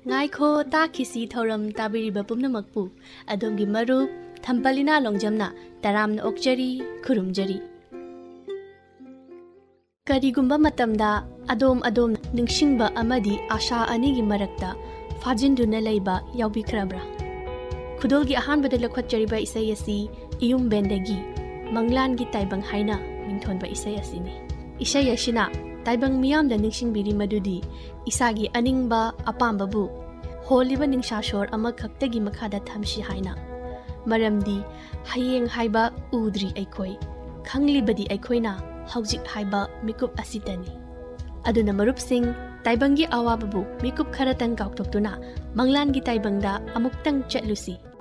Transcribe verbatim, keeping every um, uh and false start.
Ngaiko ta kisi thoram tabiriba pumnamakpu adomgi marup Thampalina longjamna taramna okjari khurumjari Karigumba matamda adom adom ningsingba amadi asha anigi marakta fajinduna leiba yaubikrabra Khudolgi ahanbada lakhwatjariba isai asi iyum bendagi manglangi taibang haina mingthonba isai asini Isai asina taibang miyamda ningsingbiri madudi isagi aningba apambabu holiba ningsashor amakhaktagi makhada thamsi haina maramdi hayeng haiba udri aikoi khanglibadi aikoina haujik haiba mikup asitani aduna marup sing taibangi awababu mikup kharatang kauktoktuna manglangi taibangda amuktang chatlusi